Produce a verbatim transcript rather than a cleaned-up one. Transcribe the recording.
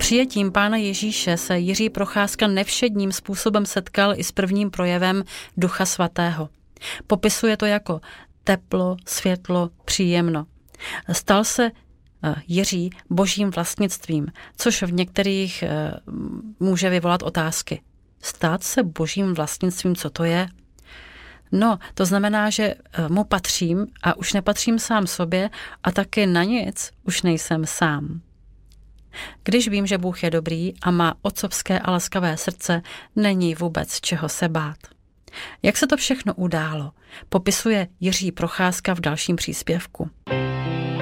Přijetím Pána Ježíše se Jiří Procházka nevšedním způsobem setkal i s prvním projevem Ducha Svatého. Popisuje to jako teplo, světlo, příjemno. Stal se Jiří božím vlastnictvím, což v některých může vyvolat otázky. Stát se božím vlastnictvím, co to je? No, to znamená, že mu patřím a už nepatřím sám sobě a taky na nic už nejsem sám. Když vím, že Bůh je dobrý a má otcovské a laskavé srdce, není vůbec čeho se bát. Jak se to všechno událo, popisuje Jiří Procházka v dalším příspěvku.